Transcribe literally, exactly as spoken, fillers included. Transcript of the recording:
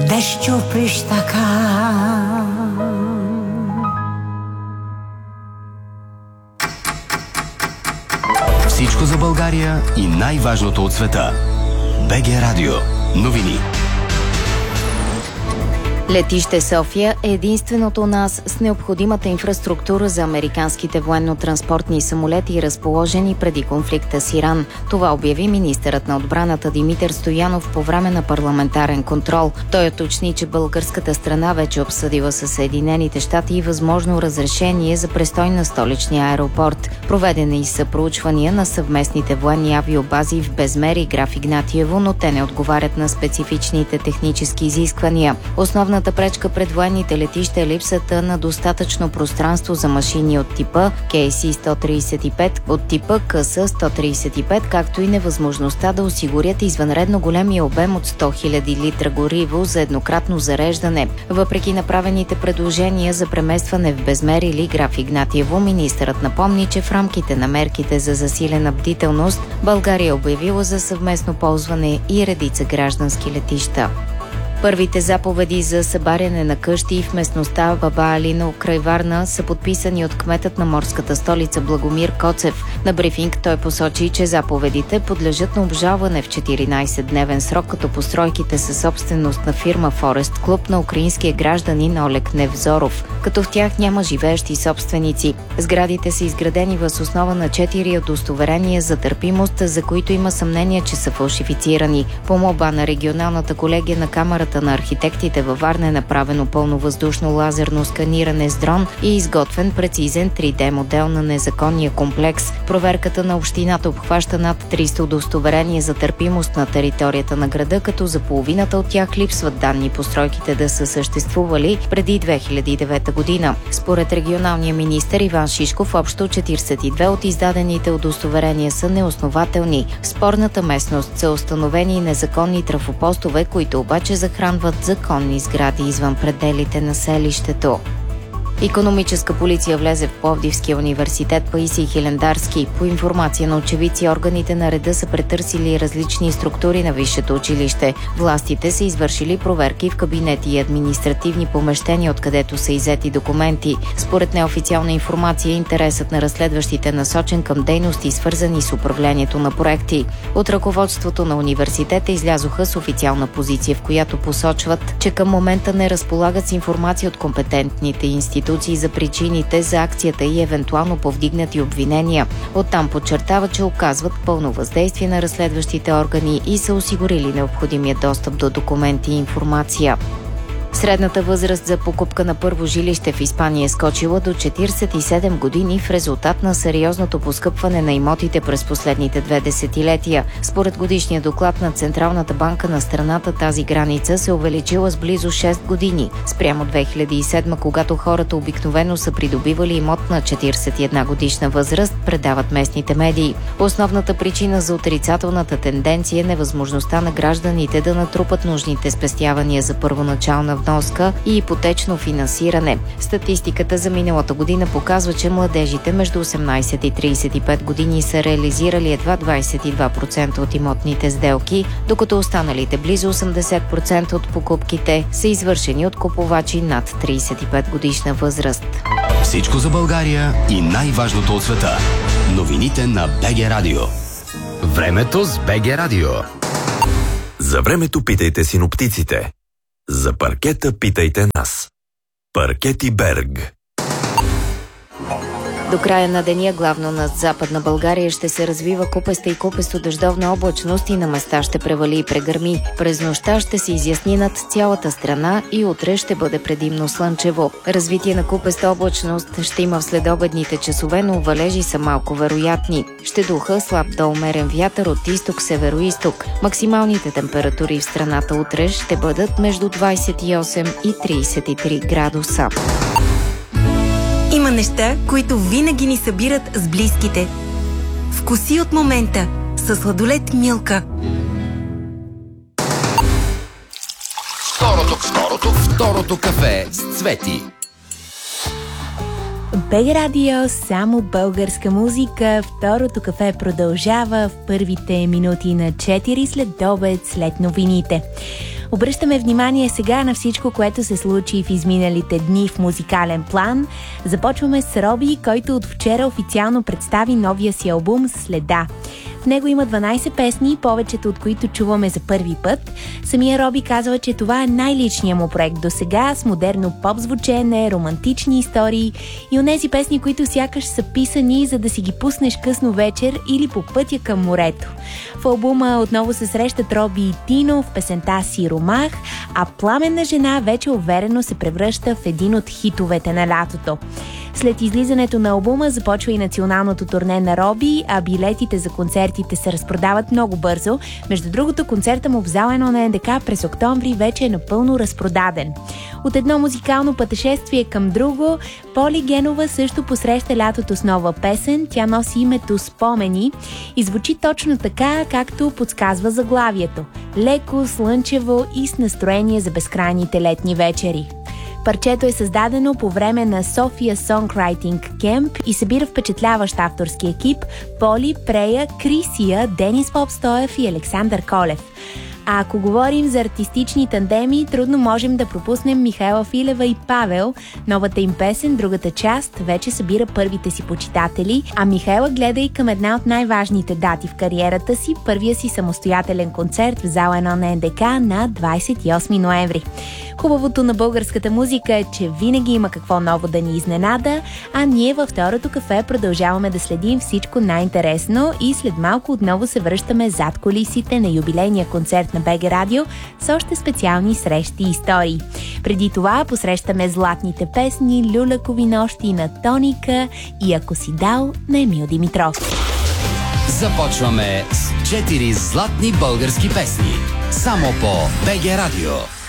дъждю пищака. Всичко за България и най-важното от света. БГ Радио. Новини. Летище София е единственото у нас с необходимата инфраструктура за американските военно-транспортни самолети, разположени преди конфликта с Иран. Това обяви министърът на отбраната Димитър Стоянов по време на парламентарен контрол. Той уточни, че българската страна вече обсъдила със Съединените щати и възможно разрешение за престой на столичния аеропорт. Проведени са проучвания на съвместните военни авиобази в Безмер и Граф Игнатиево, но те не отговарят на специфичните технически изисквания. Основната пречка пред военните летища е липсата на достатъчно пространство за машини от типа Кей Си сто тридесет и пет, от типа Ка Ес сто тридесет и пет, както и невъзможността да осигурят извънредно големия обем от сто хиляди литра гориво за еднократно зареждане. Въпреки направените предложения за преместване в Безмер или Граф Игнатиево, министърът напомни, че в рамките на мерките за засилена бдителност България е обявила за съвместно ползване и редица граждански летища. Първите заповеди за събаряне на къщи в местността Баба Алино край Варна са подписани от кметът на морската столица Благомир Коцев. На брифинг той посочи, че заповедите подлежат на обжалване в четиринайсетдневен срок, като постройките са собственост на фирма Форест Клуб на украинския гражданин Олег Невзоров, като в тях няма живеещи собственици. Сградите са изградени въз основа на четири удостоверения за търпимост, за които има съмнение, че са фалшифицирани. По молба на регионалната колегия на Камарата на архитектите във Варна е направено пълновъздушно лазерно сканиране с дрон и изготвен прецизен три Д модел на незаконния комплекс. Проверката на общината обхваща над триста удостоверения за търпимост на територията на града, като за половината от тях липсват данни постройките да са съществували преди две хиляди и девета година. Според регионалния министър Иван Шишков, общо четирийсет и две от издадените удостоверения са неоснователни. В спорната местност са установени незаконни трафопостове, които обаче захранват законни сгради извън пределите на селището. Икономическа полиция влезе в Пловдивския университет Паисий Хилендарски. По информация на очевидци, органите на реда са претърсили различни структури на висшето училище. Властите са извършили проверки в кабинети и административни помещения, откъдето са иззети документи. Според неофициална информация, интересът на разследващите насочен към дейности, свързани с управлението на проекти. От ръководството на университета излязоха с официална позиция, в която посочват, че към момента не разполагат с информация от компетентните институции за причините за акцията и евентуално повдигнати обвинения. Оттам подчертава, че оказват пълно въздействие на разследващите органи и са осигурили необходимия достъп до документи и информация. Средната възраст за покупка на първо жилище в Испания е скочила до четирийсет и седем години в резултат на сериозното поскъпване на имотите през последните две десетилетия. Според годишния доклад на Централната банка на страната, тази граница се увеличила с близо шест години. Спрямо две хиляди и седма, когато хората обикновено са придобивали имот на четирийсет и една годишна възраст, предават местните медии. Основната причина за отрицателната тенденция е невъзможността на гражданите да натрупат нужните спестявания за първоначална вноска и ипотечно финансиране. Статистиката за миналата година показва, че младежите между осемнайсет и трийсет и пет години са реализирали едва двайсет и два процента от имотните сделки, докато останалите близо осемдесет процента от покупките са извършени от купувачи над трийсет и пет годишна възраст. Всичко за България и най-важното от света. Новините на БГ Радио. Времето с БГ Радио. За времето питайте синоптиците. За паркета питайте нас. Паркети Берг. До края на деня главно над Западна България ще се развива купеста и купесто дъждовна облачност и на места ще превали и прегърми. През нощта ще се изясни над цялата страна и утре ще бъде предимно слънчево. Развитие на купеста облачност ще има в следобедните часове, но валежи са малко вероятни. Ще духа слаб до умерен вятър от изток-северо-исток. Максималните температури в страната утре ще бъдат между двайсет и осем и трийсет и три градуса. Има неща, които винаги ни събират с близките. Вкуси от момента със сладолед Милка. Второто, второто, второто кафе с Цвети. БГ Радио, само българска музика. Второто кафе продължава в първите минути на четири след обед, след новините. Обръщаме внимание сега на всичко, което се случи в изминалите дни в музикален план. Започваме с Роби, който от вчера официално представи новия си албум "Следа". В него има дванайсет песни, повечето от които чуваме за първи път. Самия Роби казва, че това е най-личният му проект досега, с модерно поп звучене, романтични истории и онези песни, които сякаш са писани, за да си ги пуснеш късно вечер или по пътя към морето. В албума отново се срещат Роби и Тино в песента "Сиромах", а "Пламенна жена" вече уверено се превръща в един от хитовете на лятото. След излизането на албума започва и националното турне на Роби, а билетите за концертите се разпродават много бързо. Между другото, концерта му в зала едно на Ен Де Ка през октомври вече е напълно разпродаден. От едно музикално пътешествие към друго, Поли Генова също посреща лятото с нова песен. Тя носи името "Спомени" и звучи точно така, както подсказва заглавието. Леко, слънчево и с настроение за безкрайните летни вечери. Парчето е създадено по време на София Songwriting Camp и събира впечатляващ авторски екип: Поли, Прея, Крисия, Денис Попстоев и Александър Колев. А ако говорим за артистични тандеми, трудно можем да пропуснем Михаела Филева и Павел. Новата им песен, другата част, вече събира първите си почитатели, а Михаела гледа и към една от най-важните дати в кариерата си, първия си самостоятелен концерт в зала едно на Ен Де Ка на двайсет и осми ноември. Хубавото на българската музика е, че винаги има какво ново да ни изненада, а ние във второто кафе продължаваме да следим всичко най-интересно и след малко отново се връщаме зад кулисите на юбилейния концерт на БГ Радио с още специални срещи и истории. Преди това посрещаме златните песни "Люлякови нощи" на Тоника и "Ако си дал" на Емил Димитров. Започваме с четири златни български песни. Само по БГ Радио.